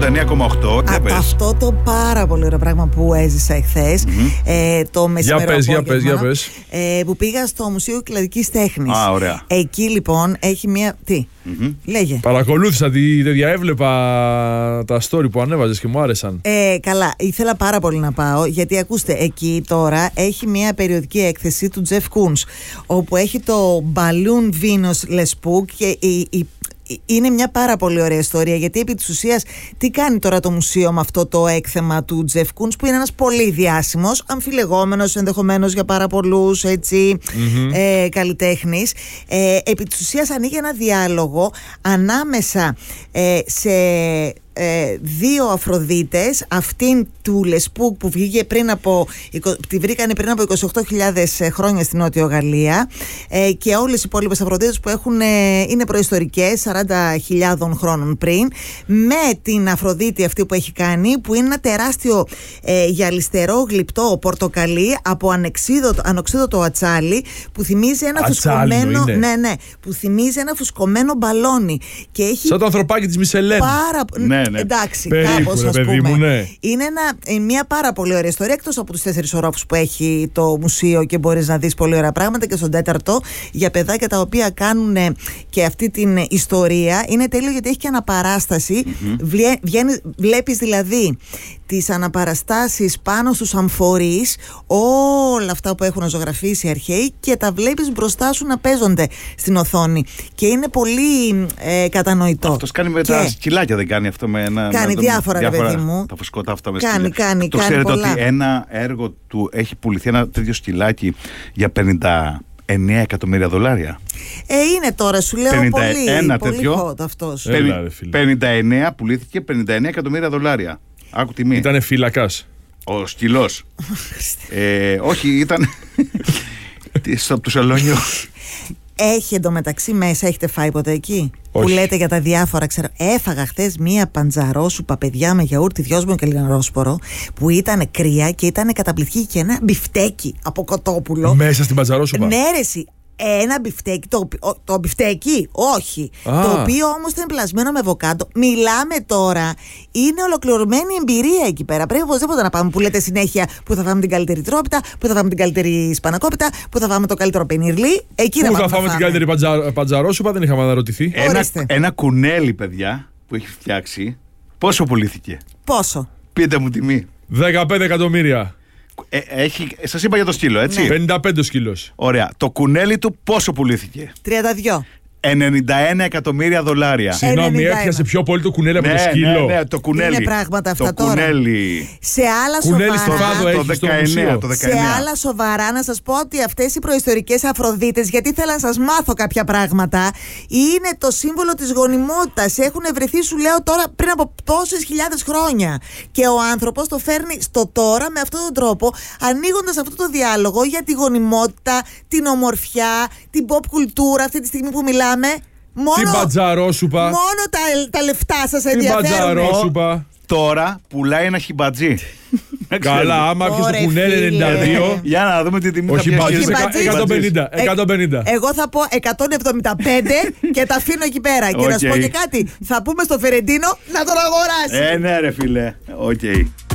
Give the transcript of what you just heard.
89,8. Αυτό το πάρα πολύ ωραίο πράγμα που έζησα εχθές, το μεσημερό για πες. που πήγα στο Μουσείο Κυκλαδικής Τέχνης. Ωραία. Εκεί λοιπόν έχει μία. Τι, λέγε. Παρακολούθησα, έβλεπα τα story που ανέβαζες και μου άρεσαν. Καλά, ήθελα πάρα πολύ να πάω, γιατί ακούστε, εκεί τώρα έχει μία περιοδική έκθεση του Jeff Koons, όπου έχει το Balloon Venus Lespook και είναι μια πάρα πολύ ωραία ιστορία, γιατί επί της ουσίας τι κάνει τώρα το μουσείο με αυτό το έκθεμα του Jeff Koons, που είναι ένας πολύ διάσημος, αμφιλεγόμενος ενδεχομένως για πάρα πολλούς καλλιτέχνης. Επί της ουσίας ανοίγει ένα διάλογο ανάμεσα σε δύο Αφροδίτες, αυτήν του Λεσπούκ που βγήκε τη βρήκανε πριν από 28.000 χρόνια στην Νότιο Γαλλία, και όλες οι υπόλοιπες Αφροδίτες που είναι προϊστορικές, 40.000 χρόνων πριν, με την Αφροδίτη αυτή που έχει κάνει, που είναι ένα τεράστιο γυαλιστερό γλυπτό πορτοκαλί από ανοξίδωτο ατσάλι, που θυμίζει ένα φουσκωμένο, που θυμίζει ένα φουσκωμένο μπαλόνι, και έχει σαν το ανθρωπάκι της Μισελέν. Εντάξει, περίπου, κάπως, ας παιδί πούμε. μου, ναι. Είναι μια πάρα πολύ ωραία ιστορία, εκτός από τους 4 ορόφους που έχει το μουσείο και μπορείς να δεις πολύ ωραία πράγματα, και στον 4ο για παιδάκια τα οποία κάνουν και αυτή την ιστορία. Είναι τέλειο, γιατί έχει και αναπαράσταση. Βλέπεις δηλαδή τις αναπαραστάσεις πάνω στους αμφορείς, όλα αυτά που έχουν ζωγραφίσει οι αρχαίοι, και τα βλέπεις μπροστά σου να παίζονται στην οθόνη, και είναι πολύ κατανοητό. Αυτός κάνει με τα σκυλάκια, δεν κάνει αυτό με ένα. Κάνει διάφορα, ρε παιδί μου. Τα φουσκωτά αυτά με σκυλιά. Κάνει ξέρετε πολλά. ότι ένα έργο του έχει πουληθεί, ένα τέτοιο σκυλάκι, για $59 εκατομμύρια. Είναι τώρα, σου λέω, πολύ hot αυτός. 59 πουλήθηκε, $59 εκατομμύρια. Άκου τιμή. Ήτανε φύλακας ο σκυλός. Όχι, ήταν από του σαλόνιου. Έχει εντωμεταξύ μέσα, έχετε φάει ποτέ εκεί? Όχι. Που λέτε για τα διάφορα, ξέρω. Έφαγα χθες μία παντζαρόσουπα, παιδιά, με γιαούρτι, δυόσμιο και λιγανρόσπορο, που ήταν κρύα και ήταν καταπληκτική, και ένα μπιφτέκι από κοτόπουλο. μέσα στην παντζαρόσουπα. Ναι, ρε εσύ. Ένα μπιφτέκι, το μπιφτέκι, όχι. Το οποίο όμως ήταν πλασμένο με βοκάτο. Μιλάμε τώρα, είναι ολοκληρωμένη εμπειρία εκεί πέρα. Πρέπει οπωσδήποτε να πάμε, που λέτε συνέχεια, που θα φάμε την καλύτερη τρόπιτα, που θα φάμε την καλύτερη σπανακόπιτα, που θα φάμε το καλύτερο πενιρλί. Εκεί Πού να θα φάμε την καλύτερη παντζαρόσουπα, δεν είχαμε αναρωτηθεί. Ένα κουνέλι, παιδιά, που έχει φτιάξει, πόσο πουλήθηκε? Πόσο? Πείτε μου τιμή. 15 εκατομμύρια. Σας είπα για το σκύλο, έτσι. Ναι. 55 σκύλος. Ωραία. Το κουνέλι του πόσο πουλήθηκε? 32. $91 εκατομμύρια. Συγγνώμη, 91. έπιασε πιο πολύ το κουνέλι από το σκύλο. Ναι, το κουνέλι. Είναι πράγματα αυτά το τώρα. Κουνέλι. Σε άλλα Κουνέλι στο σοβαρά. Φάδο έχει στο μουσείο. Το 19. Σε άλλα σοβαρά, να σας πω ότι αυτές οι προϊστορικές Αφροδίτες, γιατί θέλω να σας μάθω κάποια πράγματα, είναι το σύμβολο της γονιμότητας. Έχουν βρεθεί, σου λέω τώρα, πριν από τόσες χιλιάδες χρόνια. Και ο άνθρωπος το φέρνει στο τώρα με αυτόν τον τρόπο, ανοίγοντας αυτό το διάλογο για τη γονιμότητα, την ομορφιά, την pop κουλτούρα αυτή τη στιγμή που μιλάμε. Την παντζαρόσουπα. Μόνο τα λεφτά σας Την ενδιαφέρουν. παντζαρόσουπα. Τώρα πουλάει ένα χιμπατζί. Καλά, άμα πιες το κουνέλι 92. Για να δούμε τι τιμή θα Όχι, πιάσει. 150. Εγώ θα πω 175 και τα αφήνω εκεί πέρα. Και να σου πω και κάτι. Θα πούμε στο Φερεντίνο να τον αγοράσει. Ναι, ρε φίλε. Οκ.